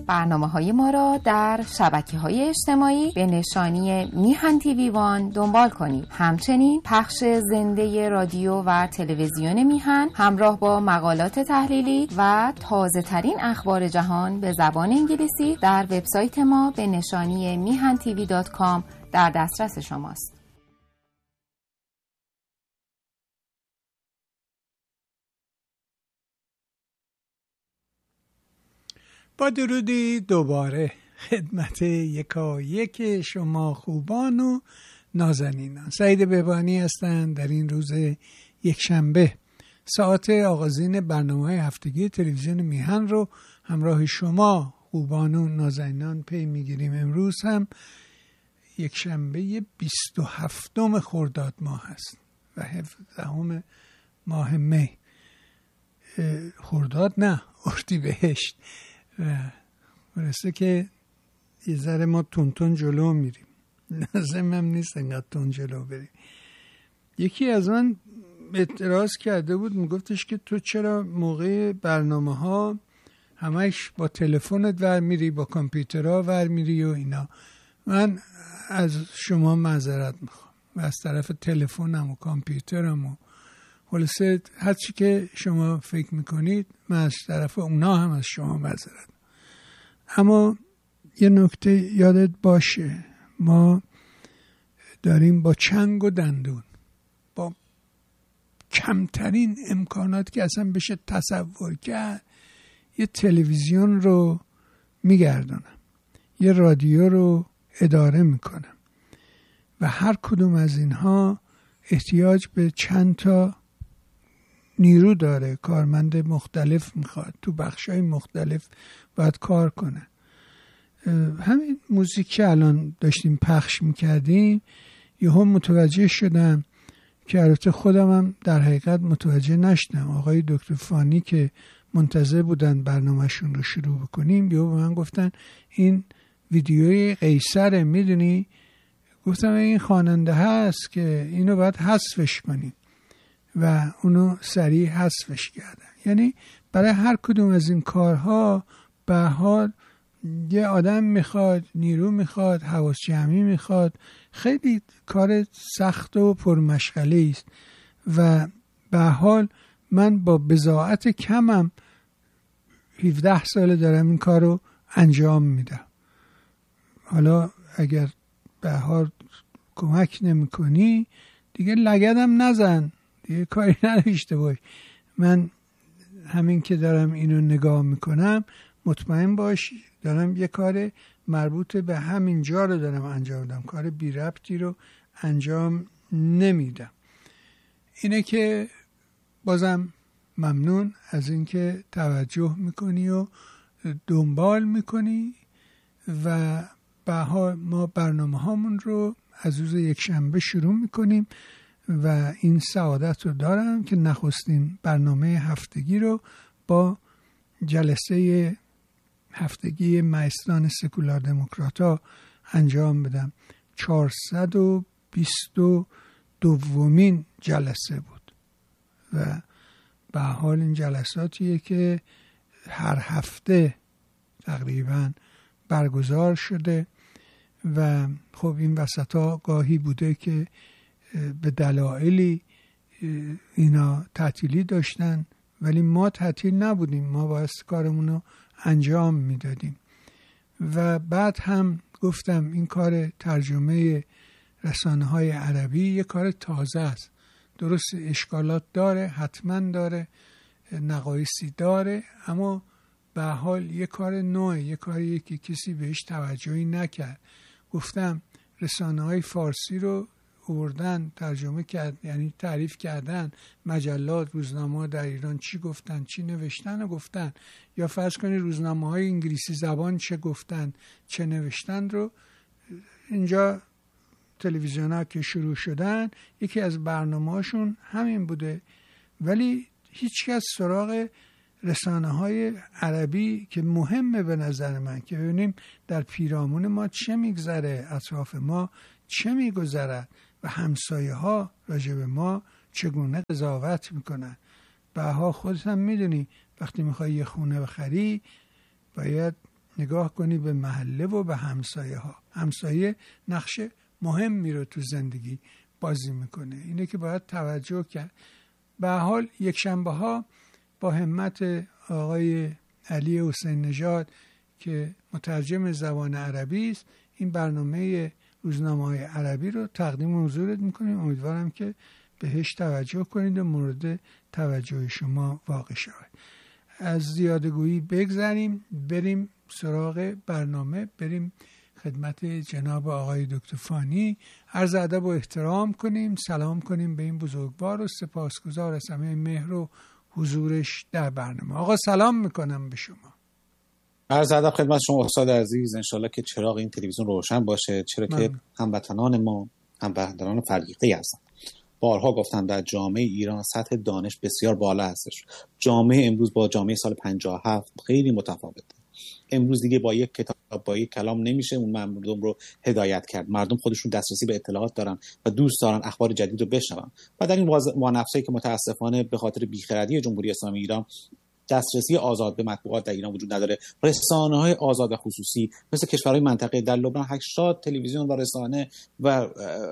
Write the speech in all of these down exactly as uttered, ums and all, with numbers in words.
برنامه‌های ما را در شبکه‌های اجتماعی به نشانی میهن تیوی وان دنبال کنید. همچنین پخش زنده رادیو و تلویزیون میهن همراه با مقالات تحلیلی و تازه‌ترین اخبار جهان به زبان انگلیسی در وبسایت ما به نشانی میهن تیوی دات کام در دسترس شماست. با درودی دوباره خدمت یکا یک شما خوبان و نازنینان. سعید بهبانی هستند. در این روز یک شنبه ساعت آغازین برنامه‌های هفتگی تلویزیون میهن رو همراه شما خوبان و نازنینان پی میگیریم. امروز هم یک شنبه بیست و هفتم خرداد ماه هست و هفدهم ماه می. خرداد نه، اردیبهشت. و برسه که یه ذره ما تون تون جلو میریم، لازم هم نیست انقدر تون جلو بریم. یکی از من اعتراض کرده بود، میگفتش که تو چرا موقع برنامه ها همش با تلفنت ور میری، با کامپیوترها ور میری و اینا. من از شما معذرت میخوام و از طرف تلفنم و کامپیوترم و خلاصه هر چی که شما فکر میکنید من از طرف اونا هم از شما معذرت. اما یه نکته یادت باشه، ما داریم با چنگ و دندون، با کمترین امکانات که اصلا بشه تصور کرد، یه تلویزیون رو میگردونم، یه رادیو رو اداره میکنم و هر کدوم از اینها احتیاج به چند تا نیرو داره، کارمند مختلف میخواد، تو بخشای مختلف باید کار کنه. همین موزیک که الان داشتیم پخش میکردیم یهو متوجه شدم که البته خودم هم در حقیقت متوجه نشدم. آقای دکتر فانی که منتظر بودن برنامهشون رو شروع بکنیم یهو به من گفتن این ویدیوی قیصره، میدونی؟ گفتم این خواننده هست که اینو باید حذفش کنیم و اونو سریع حذفش کردن. یعنی برای هر کدوم از این کارها به حال یه آدم میخواد، نیرو میخواد، حواس جمعی میخواد، خیلی کار سخت و پرمشغله است و به حال من با بضاعت کمم هفده ساله دارم این کار رو انجام میدم. حالا اگر به حال کمک نمی کنی دیگه لگدم نزن، دیگه کاری نداشته باش. من همین که دارم اینو نگاه میکنم مطمئن باش دارم یه کار مربوط به همین جا رو دارم انجام میدم، کار بی ربطی رو انجام نمیدم. اینه که بازم ممنون از اینکه توجه میکنی و دنبال میکنی و به حال ما برنامه هامون رو از روز یک شنبه شروع میکنیم و این سعادت رو دارم که نخستین برنامه هفتگی رو با جلسه هفتگی مایستران سکولار دموکراتا انجام بدم. چهارصد و بیست و دومین جلسه بود و به حال این جلساتیه که هر هفته تقریبا برگزار شده و خب این وسطا گاهی بوده که به دلایلی اینا تعطیلی داشتن ولی ما تعطیل نبودیم، ما باید کارمون رو انجام میدادیم. و بعد هم گفتم این کار ترجمه رسانه های عربی یه کار تازه است، درست اشکالات داره، حتما داره، نقایصی داره، اما به حال یه کار نوعه، یه کاریه که کسی بهش توجهی نکرد. گفتم رسانه های فارسی رو آوردن ترجمه کرد، یعنی تعریف کردن مجلات، روزنامه در ایران چی گفتن، چی نوشتن و گفتن، یا فرض کنید روزنامه های انگلیسی زبان چه گفتن چه نوشتن رو. اینجا تلویزیون ها که شروع شدن یکی از برنامه هاشون همین بوده، ولی هیچ کس سراغ رسانه های عربی که مهمه به نظر من که ببینیم در پیرامون ما چه میگذره، اطراف ما چه میگذره و همسایه ها راجع به ما چگونه قضاوت میکنن. بها خودت هم میدونی وقتی میخوای یه خونه بخری باید نگاه کنی به محله و به همسایه ها. همسایه نقش مهمی رو تو زندگی بازی میکنه. اینه که باید توجه کرد. به حال یک شنبه ها با همت آقای علی حسین نژاد که مترجم زبان عربی است، این برنامه روزنامه‌های عربی رو تقدیم حضورت میکنیم. امیدوارم که بهش توجه کنید و مورد توجه شما واقع شود. از زیادگویی بگذریم، بریم سراغ برنامه، بریم خدمت جناب آقای دکتر فانی، عرض ادب و احترام کنیم، سلام کنیم به این بزرگوار و سپاسگزار از همه مهر و حضورش در برنامه. آقا سلام میکنم به شما. عرض ادب خدمت شما استاد عزیز. انشالله که چراغ این تلویزیون روشن باشه، چرا که هموطنان ما هموطنان فرهیخته هستن. بارها گفتم در جامعه ایران سطح دانش بسیار بالا هستش. جامعه امروز با جامعه سال پنجاه و هفت خیلی متفاوته. امروز دیگه با یک کتاب با یک کلام نمیشه اون مردم رو هدایت کرد. مردم خودشون دسترسی به اطلاعات دارن و دوست دارن اخبار جدید رو بشنون. و در این وانفسایی که متاسفانه به خاطر بیخردی جمهوری اسلامی ایران دسترسی آزاد به مطبوعات در ایران وجود نداره، رسانه‌های آزاد و خصوصی مثل کشورهای منطقه در لبنان هشتاد تلویزیون و رسانه و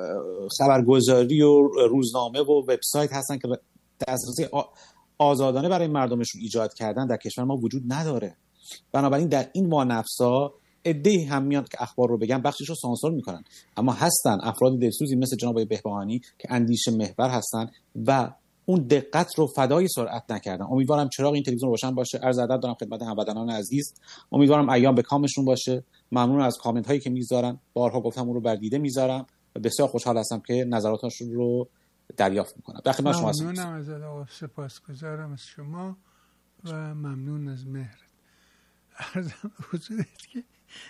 خبرگزاری و روزنامه و وبسایت هستن که دسترسی آزادانه برای مردمشون ایجاد کردن در کشور ما وجود نداره. بنابراین در این وانفسا عده‌ای هم میان که اخبار رو بگن، بخشش رو سانسور میکنن، اما هستن افراد دلسوزی مثل جناب آقای بهبهانی که اندیشه محور هستن و اون دقت رو فدای سرعت نکردن. امیدوارم چراغ این تلویزیون روشن باشه. عرض ادب دارم خدمت هموطنان عزیز. امیدوارم ایام به کامشون باشه. ممنون از کامنت هایی که میذارن. بارها گفتم اون رو بر دیده میذارم و بسیار خوشحال هستم که نظراتشون رو دریافت میکنم. در خدمت شما هستم. ممنونم از آقا، سپاسگزارم از شما و ممنون از مهرت. عرضم حضورت که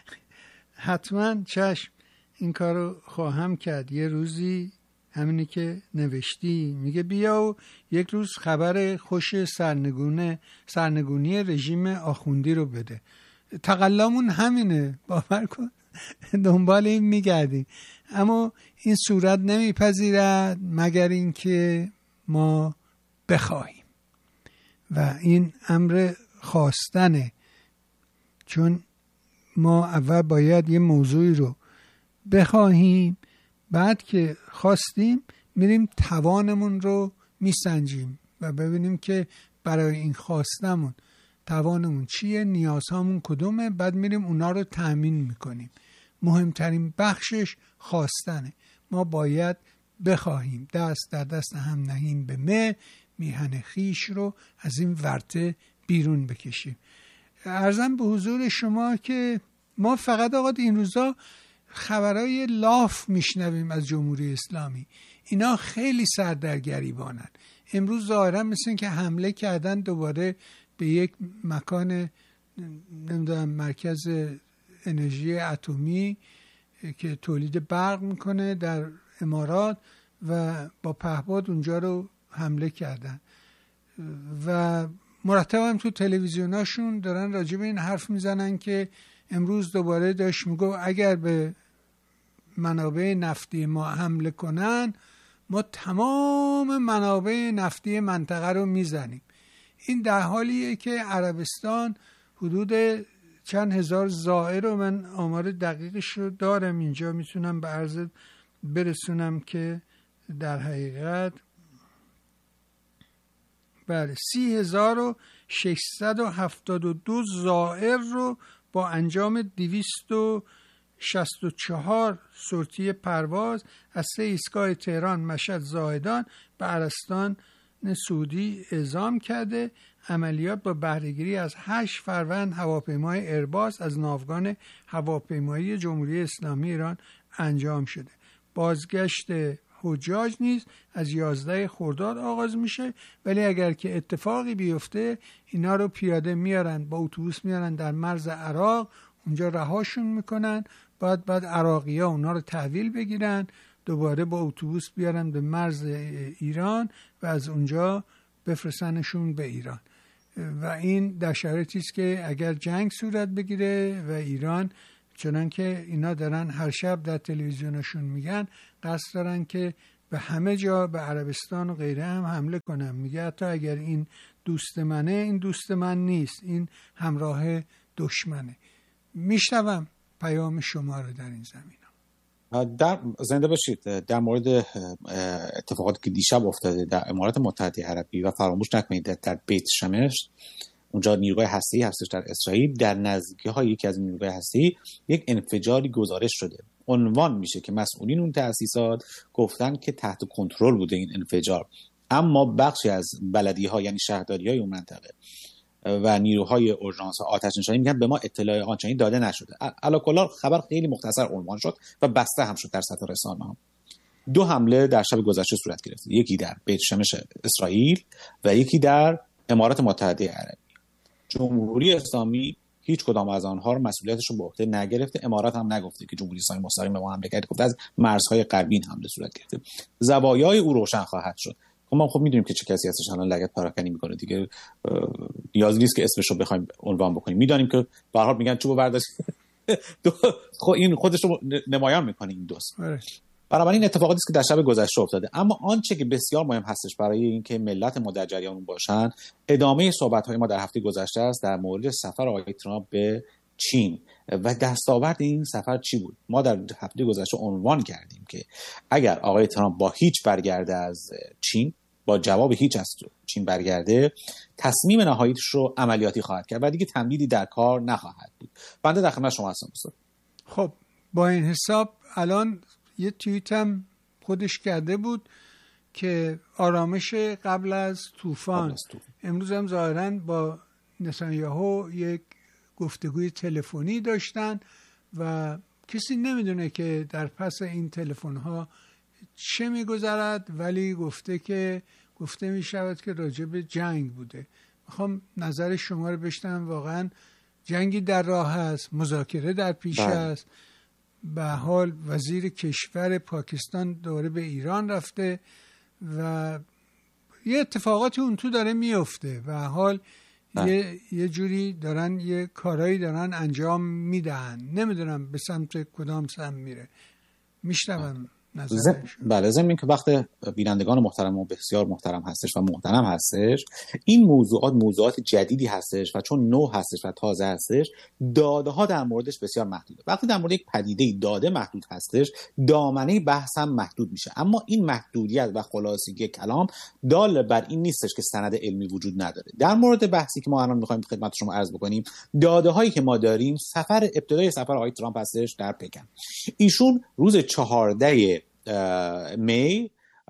حتما چشم این کارو خواهم کرد. یه روزی همینی که نوشتی، میگه بیا و یک روز خبر خوش سرنگونه سرنگونی رژیم آخوندی رو بده. تقلامون همینه، باور کن، دنبال این میگردیم، اما این صورت نمیپذیرد مگر اینکه ما بخواهیم و این امر خواستنه، چون ما اول باید یه موضوعی رو بخواهیم، بعد که خواستیم میریم توانمون رو میسنجیم و ببینیم که برای این خواستمون توانمون چیه، نیازهامون کدومه، بعد میریم اونا رو تأمین میکنیم. مهمترین بخشش خواستنه. ما باید بخواهیم، دست در دست هم نهیم به مه، میهن خیش رو از این ورطه بیرون بکشیم. عرضم به حضور شما که ما فقط آقا این روزا خبرهای لاف میشنویم از جمهوری اسلامی. اینا خیلی سردرگریبانن. امروز ظاهرا مثل این که حمله کردن دوباره به یک مکان، نمیدونم، مرکز انرژی اتمی که تولید برق میکنه در امارات و با پهپاد اونجا رو حمله کردن و مرتب هم تو تلویزیوناشون دارن راجع به این حرف میزنن که امروز دوباره داشت میگو اگر به منابع نفتی ما حمله کنن ما تمام منابع نفتی منطقه رو میزنیم. این در حالیه که عربستان حدود چند هزار زائر رو، من آمار دقیقش رو دارم اینجا میتونم به عرض برسونم که در حقیقت بله سی هزار و ششصد و هفتاد و دو زائر رو با انجام دویست و شصت و چهار سورتی پرواز از سه ایستگاه تهران، مشهد، زاهدان به عربستان سعودی اعزام کرده. عملیات با بهره‌گیری از هشت فروند هواپیمای ایرباس از ناوگان هواپیمایی جمهوری اسلامی ایران انجام شده. بازگشت حجاج نیز از یازده خرداد آغاز میشه، ولی اگر که اتفاقی بیفته اینا رو پیاده میارن، با اتوبوس میارن در مرز عراق، اونجا رهاشون میکنن، بعد بعد عراقی ها اونا رو تحویل بگیرن، دوباره با اتوبوس بیارن به مرز ایران و از اونجا بفرستنشون به ایران. و این در شرایطی است که اگر جنگ صورت بگیره و ایران، چنان که اینا دارن هر شب در تلویزیونشون میگن، قصد دارن که به همه جا، به عربستان و غیره هم حمله کنن. میگه حتی اگر این دوست منه، این دوست من نیست، این همراه دشمنه. میشنوم پیام شما رو در این زمینه. در زنده باشید. در مورد اتفاقاتی که دیشب افتاده در امارات متحده عربی و فراموش نکنید در بیت شمش، اونجا نیروهای هسته‌ای هستش در اسرائیل، در نزدیکی‌های یکی از نیروهای هسته‌ای یک انفجاری گزارش شده. عنوان میشه که مسئولین اون تأسیسات گفتن که تحت کنترل بوده این انفجار، اما بخشی از بلدی‌ها یعنی شهرداری‌های اون منطقه و نیروهای اورژانس و آتش نشانی میگن به ما اطلاع آنچنانی داده نشده. علاکلا خبر خیلی مختصر عنوان شد و بسته هم شد در سطح رسانه‌ها. دو حمله در شب گذشته صورت گرفت، یکی در بیت شمش اسرائیل و یکی در امارات متحده عربی. جمهوری اسلامی هیچ کدام از آنها رو مسئولیتش رو به عهده نگرفته. امارات هم نگفته که جمهوری اسلامی مستقیم به ما حمله کرد، گفته از مرزهای غربی حمله صورت گرفته. زوایای او روشن خواهد شد. ما خب میدونیم که چه کسی هستش الان لگد پراکنی میکنه دیگه، نیازی نیست که اسمش رو بخوایم عنوان بکنیم. میدونیم که به هر حال میگن چوبو برداشت خب این خودش رو نمایان میکنه این دوست. برای این اتفاقاتی است که در شب گذشته افتاده. اما آنچه که بسیار مهم هستش برای اینکه ملت ما در جریان باشن، ادامه صحبت‌های ما در هفته گذشته است در مورد سفر آقای ترامپ به چین و دستاورد این سفر چی بود. ما در هفته گذشته عنوان کردیم که اگر آقای ترامپ با هیچ برگرده از چین، با جواب هیچ از چین برگرده، تصمیم نهاییش رو عملیاتی خواهد کرد و دیگه تمدیدی در کار نخواهد بود. بنده در خدمت شما هستم استاد. خب با این حساب الان یه توییت هم خودش کرده بود که آرامش قبل از طوفان. امروز هم ظاهراً با نتانیاهو یک گفتگوی تلفنی داشتن و کسی نمیدونه که در پس این تلفن‌ها چه میگذرد، ولی گفته که گفته میشود که راجع به جنگ بوده. میخوام نظر شما رو بشنوم. واقعا جنگی در راه است، مذاکره در پیش است. به حال وزیر کشور پاکستان دوره به ایران رفته و یه اتفاقاتی اون تو داره میفته و حال یه یه جوری دارن یه کارایی دارن انجام میدن. نمیدونم به سمت کدام سمت میره. میشنوم زم... بله ضمن که وقت بینندگان محترم و بسیار محترم هستش و محترم هستش، این موضوعات موضوعات جدیدی هستش و چون نو هستش و تازه هستش، داده ها در موردش بسیار محدوده. وقتی در مورد یک پدیده داده محدود هستش، دامنه بحث هم محدود میشه. اما این محدودیت و خلاصگی کلام دال بر این نیستش که سند علمی وجود نداره. در مورد بحثی که ما الان میخوایم خدمت شما عرض بکنیم، داده هایی که ما داریم، سفر ابتدای سفر آقای ترامپ هستش در پکن. ایشون روز چهاردهم می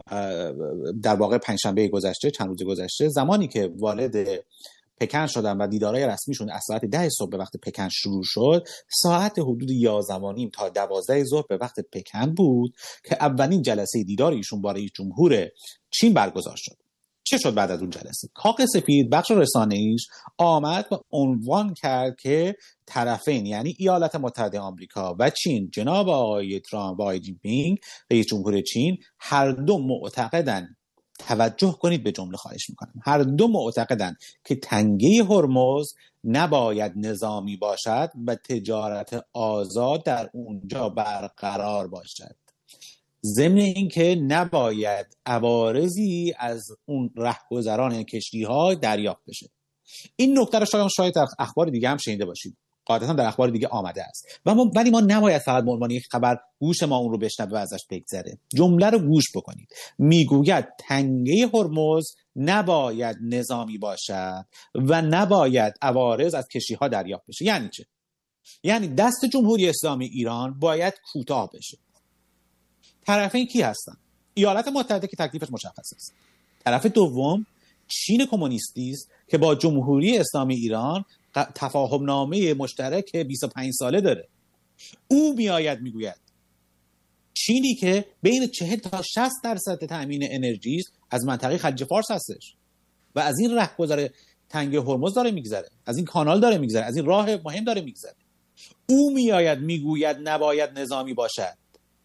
در واقع پنجشنبه گذشته، چند روز گذشته، زمانی که وارد پکن شدن و دیدارهای رسمیشون از ساعت ده صبح به وقت پکن شروع شد، ساعت حدود یازده و نیم تا دوازده ظهر به وقت پکن بود که اولین جلسه دیدار ایشون با رئیس جمهور چین برگزار شد. چه شد بعد از اون جلسه؟ کاخ سفید بخش رسانه‌ایش آمد و عنوان کرد که طرفین یعنی ایالات متحده آمریکا و چین، جناب آقای ترامپ و آقای جین پینگ رئیس جمهور چین، هر دو معتقدن، توجه کنید به جمله خواهش میکنم، هر دو معتقدن که تنگه هرمز نباید نظامی باشد و تجارت آزاد در اونجا برقرار باشد، ضمن اینکه نباید عوارضی از اون رهگذران کشتی‌ها دریافت بشه. این نکته رو شاید شاید در اخبار دیگه هم شنیده باشید، قاعدتا در اخبار دیگه آمده است و ما ولی ما نباید فقط به عنوان یک خبر گوش ما اون رو بشنوه و ازش بگذره. جمله رو گوش بکنید. میگوید تنگه هرمز نباید نظامی باشد و نباید عوارض از کشتی‌ها دریافت بشه. یعنی چه؟ یعنی دست جمهوری اسلامی ایران باید کوتاه بشه. طرفین کی هستن؟ ایالات متحده که تکلیفش مشخص است. طرف دوم چین کمونیستی است که با جمهوری اسلامی ایران تفاهم نامه مشترک بیست و پنج ساله داره. او میآید میگوید چینی که بین چهل تا شصت درصد تامین انرژی از منطقه خلیج فارس هستش و از این رهگذر تنگه هرمز داره میگذره، از این کانال داره میگذره، از این راه مهم داره میگذره. او میآید میگوید نباید نظامی باشد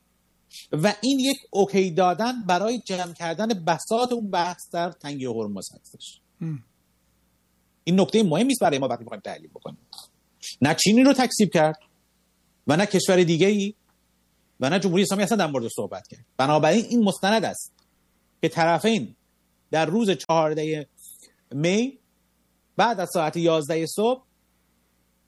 و این یک اوکی دادن برای جمع کردن بساط اون بحث در تنگه هرمز هستش. ام. این نکته مهمی است برای ما وقتی می‌خوایم تحلیل بکنیم. نه چینی رو تکذیب کرد و نه کشور دیگه‌ای و نه جمهوری اسلامی اصلا در مورد صحبت کرد. بنابراین این مستند است که طرفین در روز چهاردهم می بعد از ساعت یازده صبح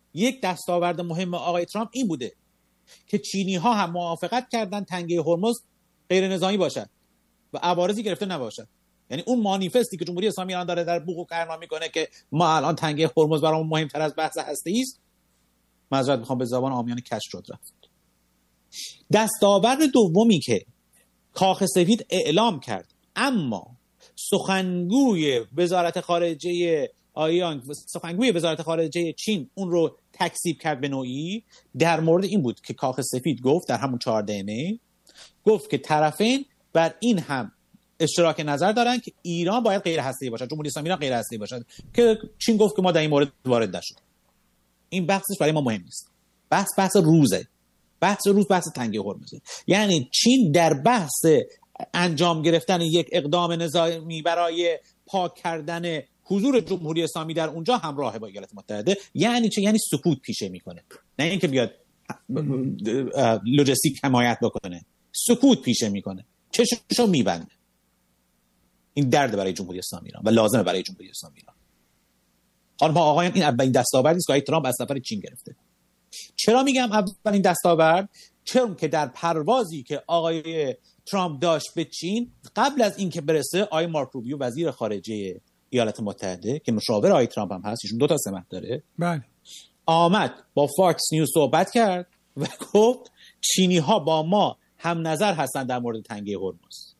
یک دستاورد مهم آقای ترامپ این بوده که چینی ها هم موافقت کردن تنگه هرمز غیر نظامی باشد و عوارضی گرفته نباشد. یعنی اون مانیفستی که جمهوری اسلامی ایران داره در بوق و کرنا میکنه که ما الان تنگه هرمز برامون مهمتر از بحث هسته‌ای است، معذرت میخوام به زبان عامیانه کش شد رفت. دستاورد دومی که کاخ سفید اعلام کرد، اما سخنگوی وزارت خارجه آیان سخنگوی وزارت خارجه چین اون رو تکذیب کرد به نوعی، در مورد این بود که کاخ سفید گفت در همون چهاردهم می گفت که طرفین بر این هم اشتراک نظر دارن که ایران باید غیر هسته‌ای باشد، جمهوری اسلامی ایران غیر هسته‌ای باشد، که چین گفت که ما در این مورد وارد نشد. این بحثش برای ما مهم نیست. بحث بحث روزه. بحث روز بحث تنگه هرمزه. یعنی چین در بحث انجام گرفتن یک اقدام نظامی برای پاک کردن حضور جمهوری اسلامی در اونجا همراه با ایالات متحده. یعنی چه؟ یعنی سکوت پیشه میکنه، نه اینکه بیاد لوجستیک حمایت بکنه، سکوت پیشه میکنه، چشمشو میبنده. این درد برای جمهوری اسلامی ایران و لازمه برای جمهوری اسلامی ایران. خانم ها آقایان، این اولین دستاوردی است که آقای ترامپ از سفر چین گرفته. چرا میگم اولین دستاورد؟ چون که در پروازی که آقای ترامپ داشت به چین، قبل از اینکه برسه، آقای مارک روبیو وزیر خارجه ایالات متحده که مشاور آقای ترامپ هم هست، ایشون دو تا سمت داره، بله، آمد با فاکس نیوز صحبت کرد و گفت چینی ها با ما هم نظر هستن در مورد تنگه هرمز.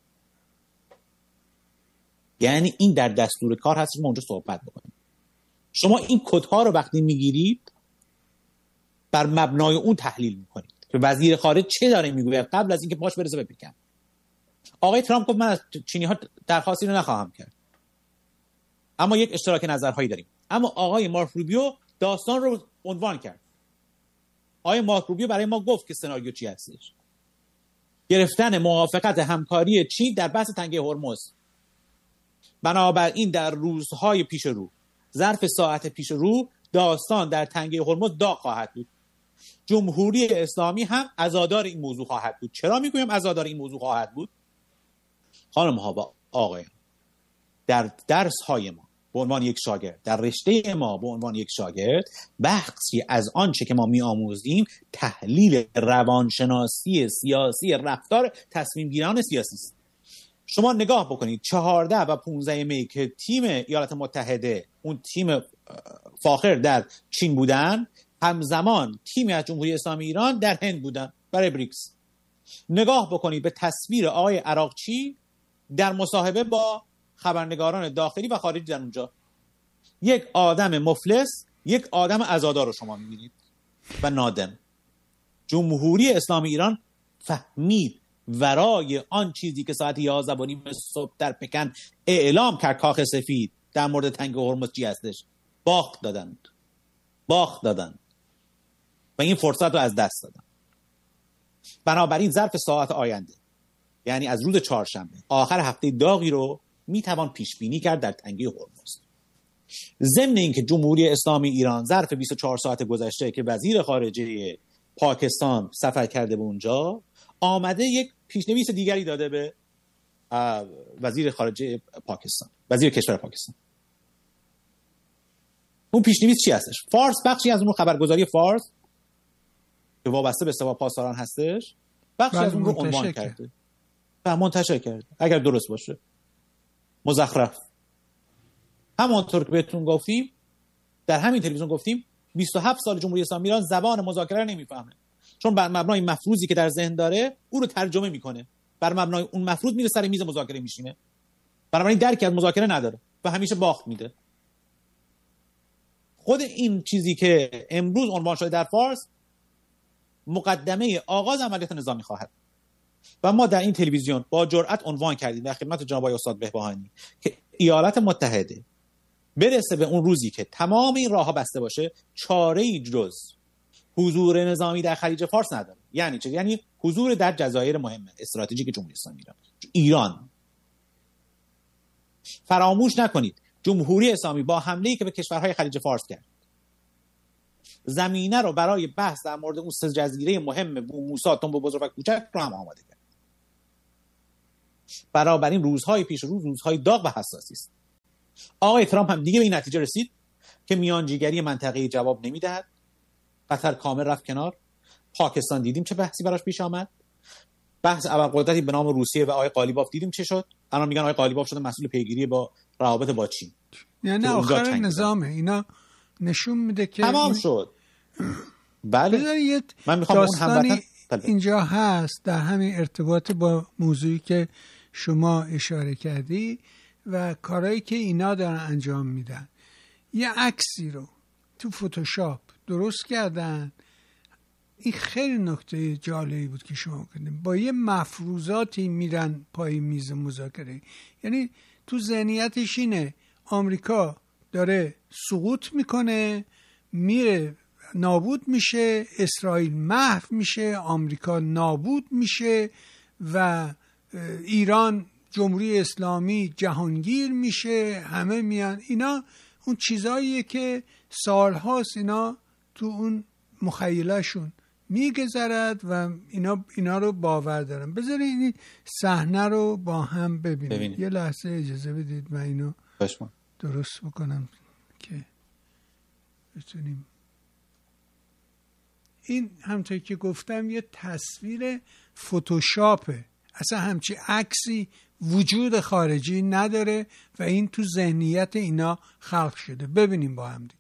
یعنی این در دستور کار هست ما اونجا صحبت بکنیم. شما این کدها رو وقتی میگیرید بر مبنای اون تحلیل میکنید که وزیر خارجه چه داره میگوید قبل از اینکه پاش برسه به پیکن. آقای ترامپ گفت من از چینی ها درخواستی رو نخواهم کرد، اما یک اشتراک نظرهایی داریم. اما آقای مارک روبیو داستان رو عنوان کرد. آقای مارک روبیو برای ما گفت که سناریو چی هستش: گرفتن موافقت همکاری چین در بحث تنگه هرمز. بنابراین در روزهای پیش رو، ظرف ساعت پیش رو، داستان در تنگه هرمز داغ خواهد بود. جمهوری اسلامی هم عزادار این موضوع خواهد بود. چرا میگویم عزادار این موضوع خواهد بود؟ خانم ها و آقایان، در درس های ما به عنوان یک شاگرد، در رشته ما به عنوان یک شاگرد، بخشی از آنچه که ما می آموزیم تحلیل روانشناسی سیاسی رفتار تصمیم گیران سیاسی است. شما نگاه بکنید چهارده و پانزده می که تیم ایالات متحده، اون تیم فاخر در چین بودن، همزمان تیمی از جمهوری اسلامی ایران در هند بودن برای بریکس. نگاه بکنید به تصویر آقای عراقچی در مصاحبه با خبرنگاران داخلی و خارجی در اونجا. یک آدم مفلس، یک آدم عزادار رو شما می‌بینید و نادم. جمهوری اسلامی ایران فهمید ورای آن چیزی که ساعت یازده و نیم صبح در پکن اعلام کرد کاخ سفید در مورد تنگه هرمز چی هستش، باخت دادند. باخت دادند و این فرصت رو از دست دادن. بنابراین ظرف ساعت آینده، یعنی از روز چهارشنبه، آخر هفته داغی رو میتوان پیش بینی کرد در تنگه هرمز. ضمن اینکه جمهوری اسلامی ایران ظرف بیست و چهار ساعت گذشته که وزیر خارجه پاکستان سفر کرده به اونجا، آمده یک پیشنویس دیگری داده به وزیر خارجه پاکستان، وزیر کشور پاکستان. اون پیشنویس چی هستش؟ فارس، بخشی از اون خبرگزاری فارس که وابسته به سپاه پاسداران هستش، بخشی از اون رو عنوان کرده و منتشر کرده، اگر درست باشه مزخرف. همانطور که بهتون گفتیم، در همین تلویزیون گفتیم، بیست و هفت سال جمهوری اسلامی ایران زبان مذاکره رو نمیفهمه، چون بر مبنای مفروضی که در ذهن داره او رو ترجمه میکنه، بر مبنای اون مفروض میره سر میز مذاکره میشینه، بنابراین درکی از مذاکره نداره و همیشه باخت میده. خود این چیزی که امروز عنوان شده در فارس مقدمه آغاز عملیات نظامی خواهد و ما در این تلویزیون با جرأت عنوان کردیم در خدمت جناب آقای استاد بهبهانی که ایالات متحده برسه به اون روزی که تمام این راه‌ها بسته باشه، چاره‌ای جز حضور نظامی در خلیج فارس نداره. یعنی چه؟ یعنی حضور در جزایر مهم استراتژیک جمهوری اسلامی ایران. ایران فراموش نکنید جمهوری اسلامی با حمله‌ای که به کشورهای خلیج فارس کرد، زمینه رو برای بحث در مورد اون سه جزیره مهم بو موسی، تنبو بزرگ و کوچک رو هم آماده کرد. برابر این روزهای پیش روز روزهای داغ و حساسی است. آقای ترامپ هم دیگه به این نتیجه رسید که میانجیگری منطقه‌ای جواب نمیدهد قطر کامل رفت کنار. پاکستان دیدیم چه بحثی براش پیش آمد. بحث ابرقدرتی به نام روسیه و آقای قالیباف دیدیم چه شد. الان میگن آقای قالیباف شده مسئول پیگیری با روابط با چین. یعنی آخر نظامه. اینا نشون میده که تمام این... شد. بله. من میخوام اون هموطن اینجا هست در همین ارتباط با موضوعی که شما اشاره کردی و کارهایی که اینا دارن انجام میدن. یه عکسی رو تو فتوشاپ درست کردن. این خیلی نکته جالبی بود که شما کردیم. با یه مفروضاتی میرن پای میز مذاکره. یعنی تو ذهنیتش اینه آمریکا داره سقوط میکنه، میره نابود میشه، اسرائیل محو میشه، آمریکا نابود میشه و ایران جمهوری اسلامی جهانگیر میشه. همه میان. اینا اون چیزاییه که سالهاست اینا تو اون مخیلهشون میگذرد و اینا اینا رو باور دارن. بذارید این صحنه رو با هم ببینیم. ببینیم. یه لحظه اجازه بدید من اینو بشمن. درست بکنم که بتونیم. این همونطور که گفتم یه تصویر فتوشاپه. اصلا همچی عکسی وجود خارجی نداره و این تو ذهنیت اینا خلق شده. ببینیم با هم دیگه.